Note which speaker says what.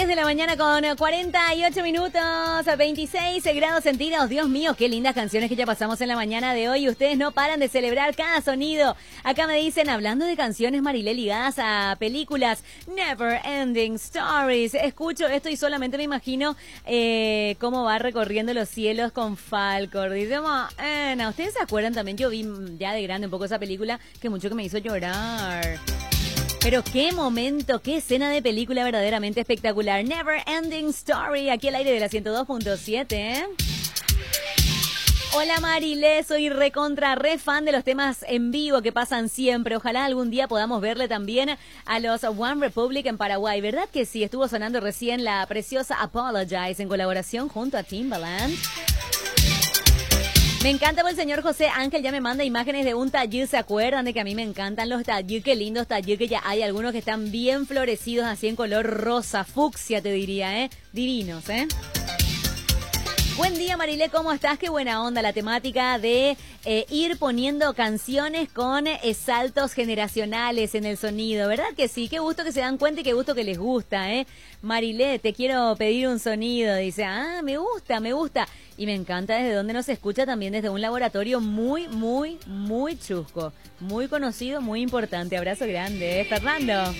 Speaker 1: 10 de la mañana con 48 minutos, 26 grados centígrados. Dios mío, qué lindas canciones que ya pasamos en la mañana de hoy. Ustedes no paran de celebrar cada sonido. Acá me dicen, hablando de canciones, Marilé, ligadas a películas, Never Ending Stories. Escucho esto y solamente me imagino cómo va recorriendo los cielos con Falcor. Dice, bueno, ¿ustedes se acuerdan también? Yo vi ya de grande un poco esa película que mucho que me hizo llorar. Pero qué momento, qué escena de película verdaderamente espectacular. Never Ending Story, aquí al aire de la 102.7, ¿eh? Hola Marilé, soy re fan de los temas en vivo que pasan siempre. Ojalá algún día podamos verle también a los One Republic en Paraguay. ¿Verdad que sí? Estuvo sonando recién la preciosa Apologize en colaboración junto a Timbaland. Me encanta porque el señor José Ángel ya me manda imágenes de un taller. ¿Se acuerdan de que a mí me encantan los taller? Qué lindos taller que ya hay. Algunos que están bien florecidos así en color rosa, fucsia te diría, ¿eh? Divinos, ¿eh? Buen día Marilé, ¿cómo estás? Qué buena onda la temática de ir poniendo canciones con saltos generacionales en el sonido, ¿verdad que sí? Qué gusto que se dan cuenta y qué gusto que les gusta, ¿eh? Marilé, te quiero pedir un sonido, dice, me gusta. Y me encanta desde donde nos escucha también desde un laboratorio muy chusco, muy conocido, muy importante. Abrazo grande, Fernando.